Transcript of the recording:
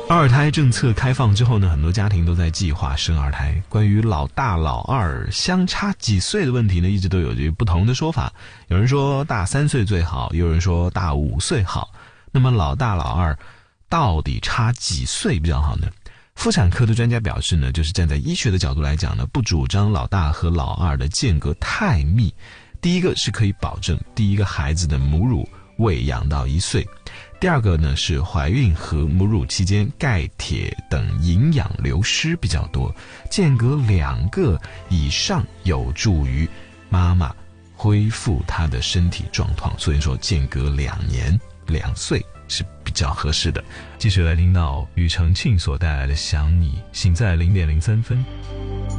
二胎政策开放之后呢，很多家庭都在计划生二胎。关于老大老二相差几岁的问题呢，一直都有着不同的说法。有人说大3岁最好，有人说大5岁好。那么老大老二到底差几岁比较好呢？妇产科的专家表示呢，就是站在医学的角度来讲呢，不主张老大和老二的间隔太密。第一个是可以保证第一个孩子的母乳喂养到1岁，第二个呢是怀孕和母乳期间钙、铁等营养流失比较多，间隔2个以上有助于妈妈恢复她的身体状况，所以说间隔2年2岁是比较合适的。继续来听到庾澄庆所带来的想你，醒在0:03。